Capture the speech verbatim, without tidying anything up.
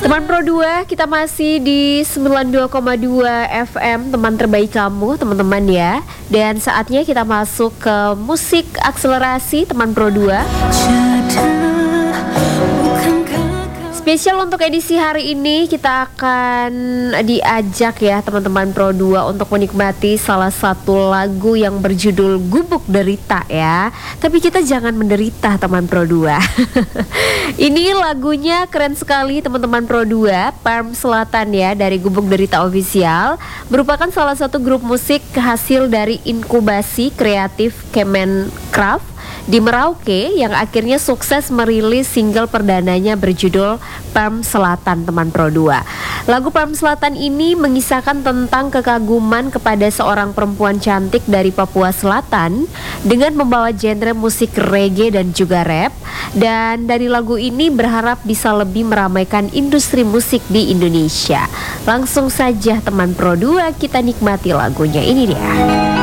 Teman Pro dua, kita masih di sembilan puluh dua koma dua F M, teman terbaik kamu, teman-teman ya. Dan saatnya kita masuk ke musik akselerasi teman Pro dua. Spesial untuk edisi hari ini kita akan diajak ya teman-teman Pro dua untuk menikmati salah satu lagu yang berjudul Gubuk Derita ya. Tapi kita jangan menderita teman Pro dua. Ini lagunya keren sekali teman-teman Pro dua, Palm Selatan ya, dari Gubuk Derita Official. Merupakan salah satu grup musik hasil dari inkubasi kreatif Kemencraft di Merauke yang akhirnya sukses merilis single perdananya berjudul Palm Selatan teman Pro dua. Lagu Palm Selatan ini mengisahkan tentang kekaguman kepada seorang perempuan cantik dari Papua Selatan dengan membawa genre musik reggae dan juga rap. Dan dari lagu ini berharap bisa lebih meramaikan industri musik di Indonesia. Langsung saja teman Pro dua, kita nikmati lagunya, ini dia.